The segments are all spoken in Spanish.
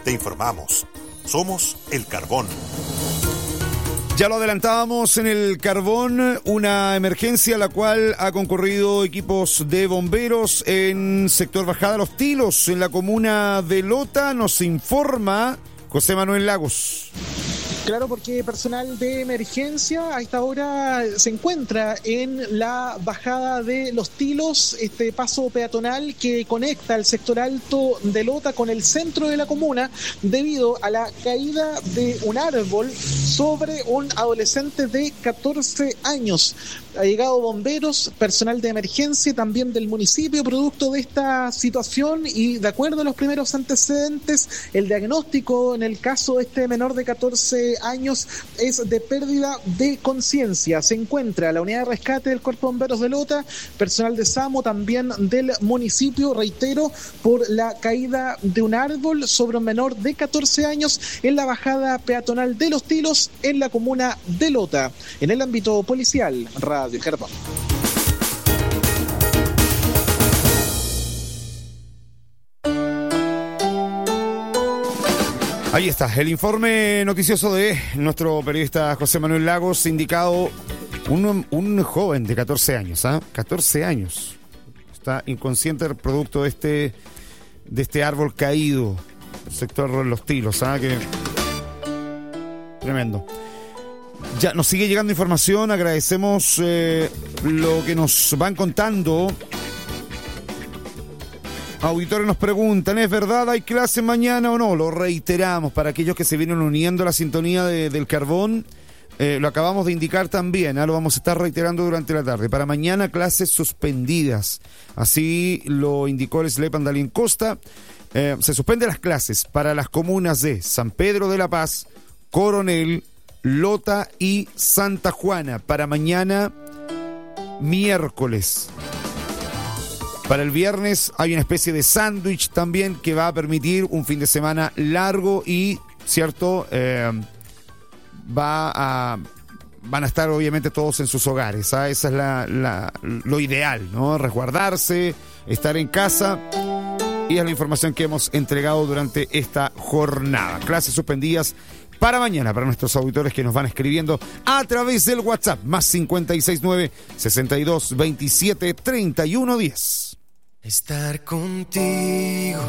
Te informamos. Somos El Carbón. Ya lo adelantábamos en El Carbón, una emergencia a la cual ha concurrido equipos de bomberos en sector Bajada Los Tilos, en la comuna de Lota. Nos informa José Manuel Lagos. Claro, porque personal de emergencia a esta hora se encuentra en la bajada de Los Tilos, este paso peatonal que conecta el sector alto de Lota con el centro de la comuna, debido a la caída de un árbol sobre un adolescente de 14 años. Ha llegado bomberos, personal de emergencia también del municipio, producto de esta situación, y de acuerdo a los primeros antecedentes, el diagnóstico en el caso de este menor de 14 años es de pérdida de conciencia. Se encuentra la unidad de rescate del Cuerpo de Bomberos de Lota, personal de SAMU también del municipio, reitero, por la caída de un árbol sobre un menor de 14 años en la bajada peatonal de Los Tilos, en la comuna de Lota. En el ámbito policial, Radio Carbón. Ahí está, el informe noticioso de nuestro periodista José Manuel Lagos, indicado un joven de 14 años, 14 años. Está inconsciente producto de este árbol caído, el sector Los Tilos, que tremendo. Ya nos sigue llegando información, agradecemos lo que nos van contando. Auditores nos preguntan, ¿es verdad, hay clase mañana o no? Lo reiteramos para aquellos que se vienen uniendo a la sintonía del Carbón. Lo acabamos de indicar también, lo vamos a estar reiterando durante la tarde. Para mañana, clases suspendidas. Así lo indicó el SLEP Andalín Costa. Se suspenden las clases para las comunas de San Pedro de la Paz, Coronel, Lota y Santa Juana. Para mañana, miércoles. Para el viernes hay una especie de sándwich también que va a permitir un fin de semana largo y, ¿cierto? Van a estar obviamente todos en sus hogares. Esa es lo ideal, ¿no? Resguardarse, estar en casa. Y es la información que hemos entregado durante esta jornada. Clases suspendidas para mañana, para nuestros auditores que nos van escribiendo a través del WhatsApp, más 569-6227-3110. Estar contigo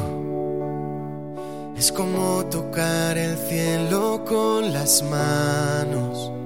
es como tocar el cielo con las manos.